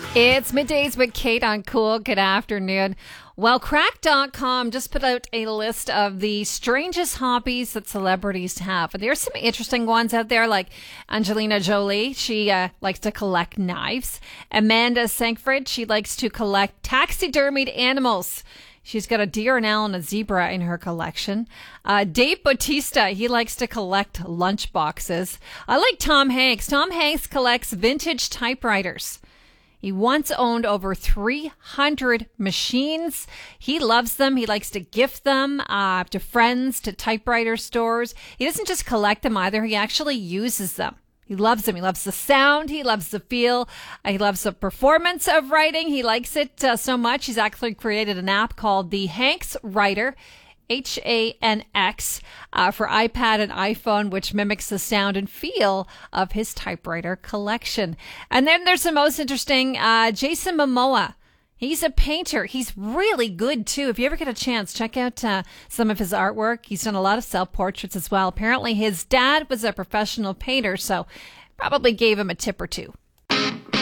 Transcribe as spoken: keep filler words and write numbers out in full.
It's Middays with Kate on Cool. Good afternoon. Well, crack dot com just put out a list of the strangest hobbies that celebrities have. And there's some interesting ones out there, like Angelina Jolie. She uh, likes to collect knives. Amanda Seyfried, she likes to collect taxidermied animals. She's got a deer, an owl, and a zebra in her collection. Uh, Dave Bautista, he likes to collect lunch boxes. I like Tom Hanks. Tom Hanks collects vintage typewriters. He once owned over three hundred machines. He loves them. He likes to gift them uh, to friends, to typewriter stores. He doesn't just collect them either. He actually uses them. He loves them. He loves the sound. He loves the feel. Uh, he loves the performance of writing. He likes it uh, so much. He's actually created an app called the Hanks Writer, H A N X, uh, for iPad and iPhone, which mimics the sound and feel of his typewriter collection. And then there's the most interesting, uh, Jason Momoa. He's a painter. He's really good, too. If you ever get a chance, check out uh, some of his artwork. He's done a lot of self-portraits as well. Apparently, his dad was a professional painter, so probably gave him a tip or two.